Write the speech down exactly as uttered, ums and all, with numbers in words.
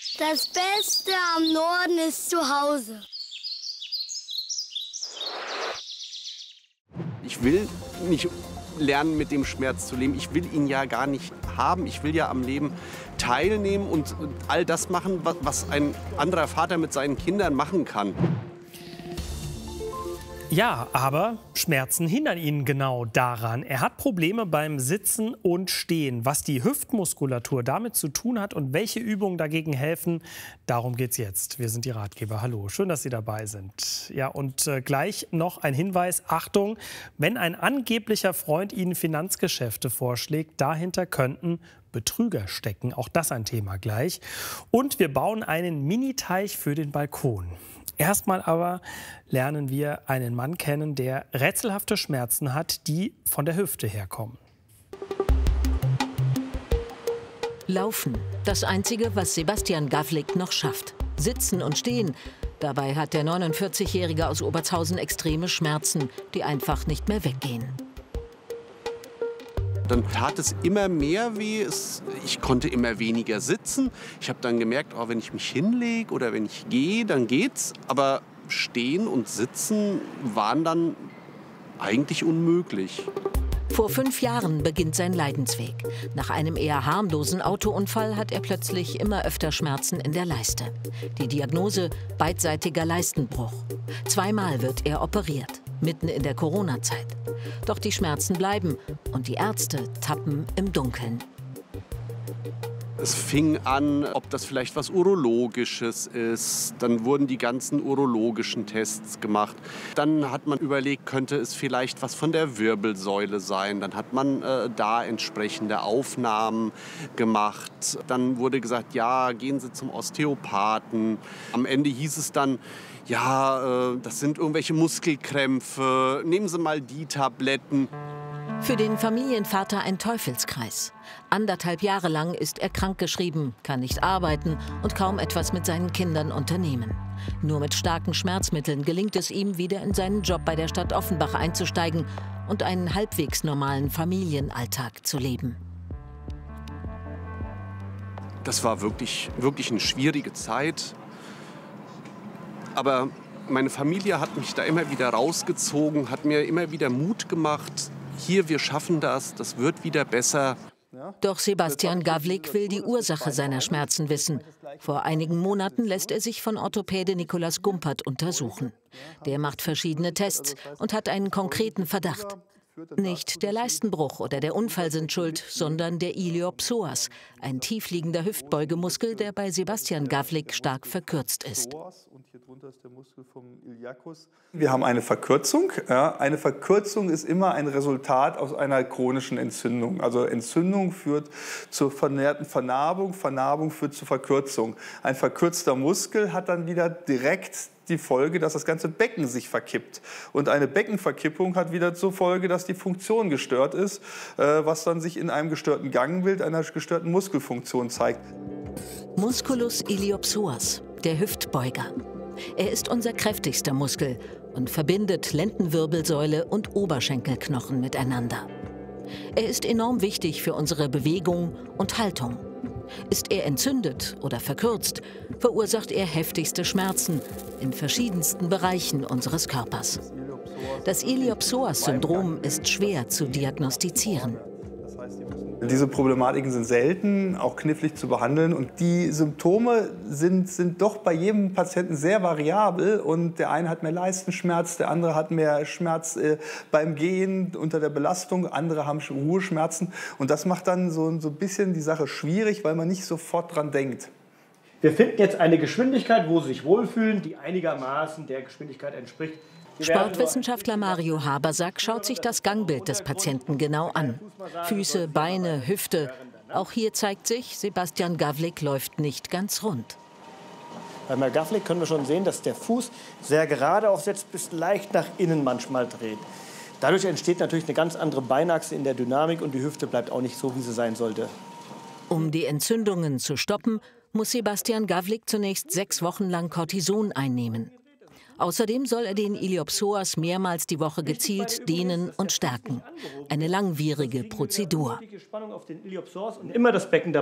Das Beste am Norden ist zu Hause. Ich will nicht lernen, mit dem Schmerz zu leben. Ich will ihn ja gar nicht haben. Ich will ja am Leben teilnehmen und all das machen, was ein anderer Vater mit seinen Kindern machen kann. Ja, aber Schmerzen hindern ihn genau daran. Er hat Probleme beim Sitzen und Stehen. Was die Hüftmuskulatur damit zu tun hat und welche Übungen dagegen helfen, darum geht's jetzt. Wir sind die Ratgeber. Hallo, schön, dass Sie dabei sind. Ja, und äh, gleich noch ein Hinweis. Achtung, wenn ein angeblicher Freund Ihnen Finanzgeschäfte vorschlägt, dahinter könnten Betrüger stecken. Auch das ein Thema gleich. Und wir bauen einen Mini-Teich für den Balkon. Erstmal aber lernen wir einen Mann kennen, der rätselhafte Schmerzen hat, die von der Hüfte herkommen. Laufen, das Einzige, was Sebastian Gawlik noch schafft. Sitzen und stehen. Dabei hat der neunundvierzigjährige aus Obertshausen extreme Schmerzen, die einfach nicht mehr weggehen. Dann tat es immer mehr weh. Es, ich konnte immer weniger sitzen. Ich habe dann gemerkt, oh, wenn ich mich hinlege oder wenn ich gehe, dann geht's. Aber stehen und sitzen waren dann eigentlich unmöglich. Vor fünf Jahren beginnt sein Leidensweg. Nach einem eher harmlosen Autounfall hat er plötzlich immer öfter Schmerzen in der Leiste. Die Diagnose: beidseitiger Leistenbruch. Zweimal wird er operiert, mitten in der Corona-Zeit. Doch die Schmerzen bleiben und die Ärzte tappen im Dunkeln. Es fing an, ob das vielleicht was Urologisches ist. Dann wurden die ganzen urologischen Tests gemacht. Dann hat man überlegt, könnte es vielleicht was von der Wirbelsäule sein. Dann hat man äh, da entsprechende Aufnahmen gemacht. Dann wurde gesagt, ja, gehen Sie zum Osteopathen. Am Ende hieß es dann, ja, äh, das sind irgendwelche Muskelkrämpfe. Nehmen Sie mal die Tabletten. Für den Familienvater ein Teufelskreis. Anderthalb Jahre lang ist er krankgeschrieben, kann nicht arbeiten und kaum etwas mit seinen Kindern unternehmen. Nur mit starken Schmerzmitteln gelingt es ihm, wieder in seinen Job bei der Stadt Offenbach einzusteigen und einen halbwegs normalen Familienalltag zu leben. Das war wirklich, wirklich eine schwierige Zeit. Aber meine Familie hat mich da immer wieder rausgezogen, hat mir immer wieder Mut gemacht. Hier, wir schaffen das, das wird wieder besser. Doch Sebastian Gawlik will die Ursache seiner Schmerzen wissen. Vor einigen Monaten lässt er sich von Orthopäde Nikolaus Gumpert untersuchen. Der macht verschiedene Tests und hat einen konkreten Verdacht. Nicht der Leistenbruch oder der Unfall sind schuld, sondern der Iliopsoas, ein tiefliegender Hüftbeugemuskel, der bei Sebastian Gawlik stark verkürzt ist. Wir haben eine Verkürzung. Ja, eine Verkürzung ist immer ein Resultat aus einer chronischen Entzündung. Also Entzündung führt zur vermehrten Vernarbung, Vernarbung führt zur Verkürzung. Ein verkürzter Muskel hat dann wieder direkt die Folge, dass das ganze Becken sich verkippt. Und eine Beckenverkippung hat wieder zur Folge, dass die Funktion gestört ist, was dann sich in einem gestörten Gangbild, einer gestörten Muskelfunktion zeigt. Musculus iliopsoas, der Hüftbeuger. Er ist unser kräftigster Muskel und verbindet Lendenwirbelsäule und Oberschenkelknochen miteinander. Er ist enorm wichtig für unsere Bewegung und Haltung. Ist er entzündet oder verkürzt, verursacht er heftigste Schmerzen in verschiedensten Bereichen unseres Körpers. Das Iliopsoas-Syndrom ist schwer zu diagnostizieren. Diese Problematiken sind selten, auch knifflig zu behandeln. Und die Symptome sind, sind doch bei jedem Patienten sehr variabel. Und der eine hat mehr Leistenschmerz, der andere hat mehr Schmerz äh, beim Gehen unter der Belastung, andere haben Ruheschmerzen. Und das macht dann so, so ein bisschen die Sache schwierig, weil man nicht sofort dran denkt. Wir finden jetzt eine Geschwindigkeit, wo Sie sich wohlfühlen, die einigermaßen der Geschwindigkeit entspricht. Sportwissenschaftler Mario Habersack schaut sich das Gangbild des Patienten genau an. Füße, Beine, Hüfte. Auch hier zeigt sich, Sebastian Gawlik läuft nicht ganz rund. Beim Herrn Gawlik können wir schon sehen, dass der Fuß sehr gerade aufsetzt, bis leicht nach innen manchmal dreht. Dadurch entsteht natürlich eine ganz andere Beinachse in der Dynamik und die Hüfte bleibt auch nicht so, wie sie sein sollte. Um die Entzündungen zu stoppen, muss Sebastian Gawlik zunächst sechs Wochen lang Cortison einnehmen. Außerdem soll er den Iliopsoas mehrmals die Woche gezielt dehnen und stärken. Eine langwierige Prozedur. Immer das Becken